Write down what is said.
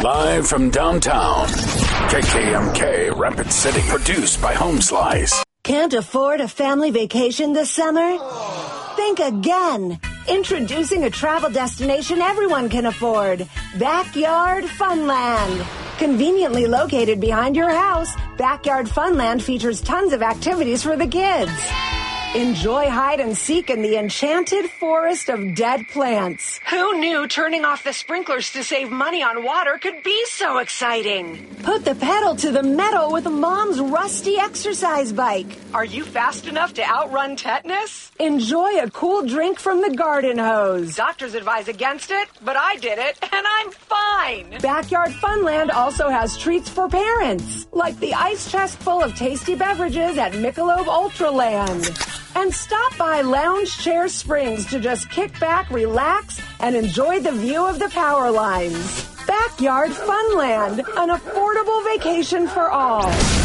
Live from downtown, KKMK Rapid City. Produced by Home Slice. Can't afford a family vacation this summer? Think again. Introducing a travel destination everyone can afford. Backyard Funland. Conveniently located behind your house, Backyard Funland features tons of activities for the kids. Enjoy hide and seek in the enchanted forest of dead plants. Who knew turning off the sprinklers to save money on water could be so exciting? Put the pedal to the metal with Mom's rusty exercise bike. Are you fast enough to outrun tetanus? Enjoy a cool drink from the garden hose. Doctors advise against it, but I did it, and I'm fine. Backyard Funland also has treats for parents, like the ice chest full of tasty beverages at Michelob Ultraland. And stop by Lounge Chair Springs to just kick back, relax, and enjoy the view of the power lines. Backyard Funland, an affordable vacation for all.